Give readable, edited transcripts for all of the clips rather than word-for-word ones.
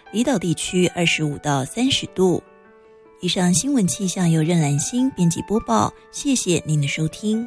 离岛地区25到30度。以上新闻气象由任兰心编辑播报，谢谢您的收听。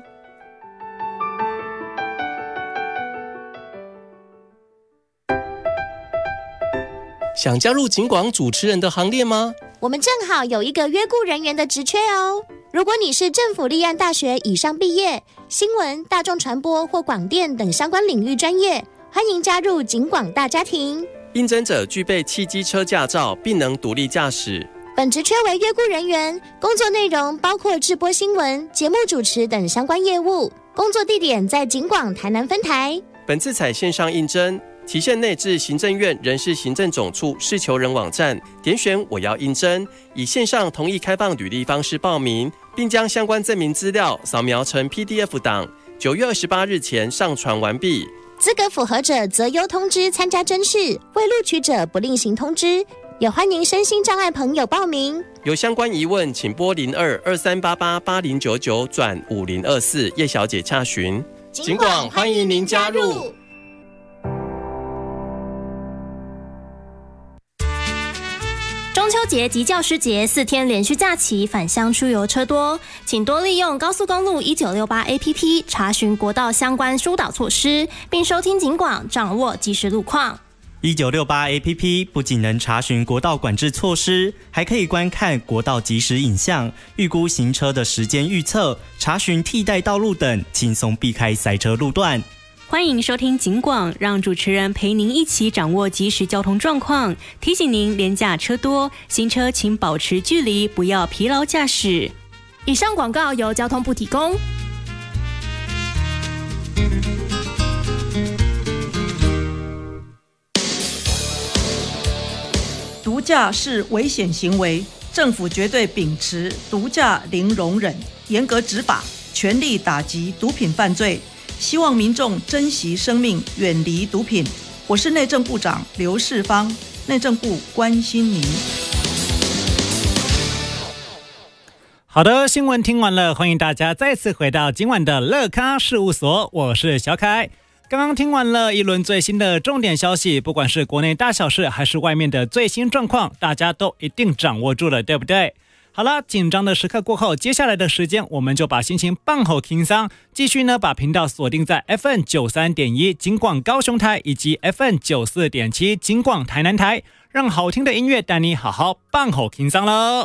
想加入警广主持人的行列吗？ 我们正好有一个约雇人员的职缺哦。如果你是政府立案大学以上毕业，新闻、大众传播或广电等相关领域专业，欢迎加入警广大家庭。 应征者具备汽机车驾照，并能独立驾驶。 本职缺为约雇人员，工作内容包括制播新闻、节目主持等相关业务。工作地点在警广台南分台。 本次采线上应征，期限内至行政院人事行政总处事求人网站点选我要应征，以线上同意开放履历方式报名，并将相关证明资料扫描成 PDF 档，9月28日前上传完毕。 资格符合者择优通知参加甄试，未录取者不另行通知。也欢迎身心障碍朋友报名。 有相关疑问，请拨0223888099转5024叶小姐洽询。警广欢迎您加入。 中秋节及教师节4天连续假期，返乡出游车多，请多利用高速公路1968 APP 查询国道相关疏导措施，并收听警广，掌握即时路况。 1968 APP 不仅能查询国道管制措施，还可以观看国道即时影像，预估行车的时间预测，查询替代道路等，轻松避开塞车路段。 欢迎收听警广，让主持人陪您一起掌握即时交通状况，提醒您连假车多，行车请保持距离，不要疲劳驾驶。 以上广告由交通部提供。 毒驾是危险行为，政府绝对秉持毒驾零容忍，严格执法，全力打击毒品犯罪。希望民众珍惜生命，远离毒品。我是内政部长刘世芳，内政部关心您。 好的，新闻听完了，欢迎大家再次回到今晚的乐咖事务所，我是小凯。刚刚听完了一轮最新的重点消息，不管是国内大小事还是外面的最新状况，大家都一定掌握住了，对不对？好了，紧张的时刻过后，接下来的时间我们就把心情放好轻松，继续呢把频道锁定在 FM93.1 警广高雄台以及 FM94.7 警广台南台，让好听的音乐带你好好放好轻松喽。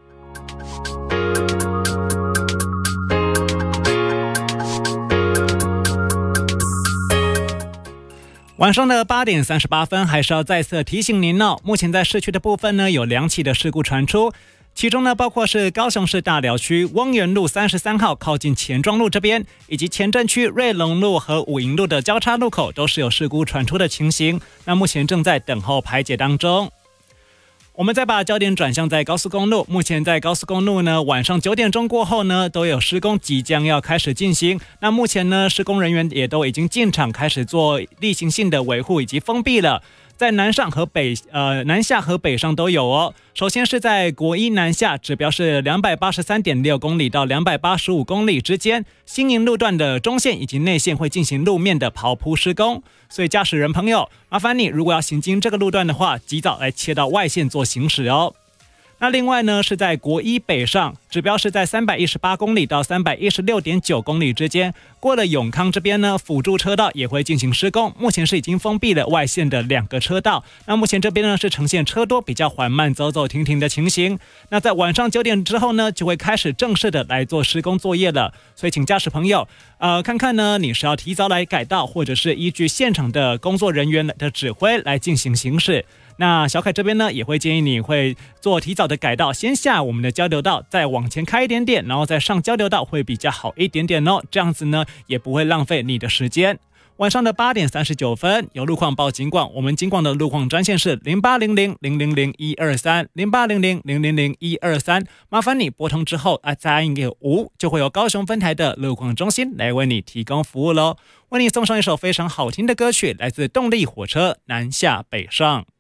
晚上的8点38分，还是要再次提醒您哦，目前在市区的部分呢，有2起的事故传出，其中呢，包括是高雄市大寮区翁园路33号靠近前庄路这边，以及前镇区瑞隆路和武营路的交叉路口，都是有事故传出的情形，那目前正在等候排解当中。我们再把焦点转向在高速公路，目前在高速公路呢，晚上9点钟过后呢，都有施工即将要开始进行。那目前呢，施工人员也都已经进场开始做例行性的维护以及封闭了。在南下和北上都有哦。首先是在国一南下，指标是283.6公里到285公里之间，新营路段的中线以及内线会进行路面的刨铺施工，所以驾驶人朋友，麻烦你如果要行经这个路段的话，及早来切到外线做行驶哦。那另外呢，是在国一北上，指标是在318公里到316.9公里之间，过了永康这边呢，辅助车道也会进行施工，目前是已经封闭了外线的2个车道。那目前这边呢是呈现车多比较缓慢，走走停停的情形。那在晚上9点之后呢，就会开始正式的来做施工作业了。所以请驾驶朋友看看呢，你是要提早来改道，或者是依据现场的工作人员的指挥来进行行驶。那小凯这边呢，也会建议你会做提早的改道，先下我们的交流道，再往前开一点点，然后再上交流道会比较好一点点哦。这样子呢，也不会浪费你的时间。晚上的8点39分，有路况报警广，我们警广的路况专线是0800-000-123，0800-000-123，麻烦你拨通之后再按一个5，就会有高雄分台的路况中心来为你提供服务咯。为你送上一首非常好听的歌曲，来自动力火车南下北上。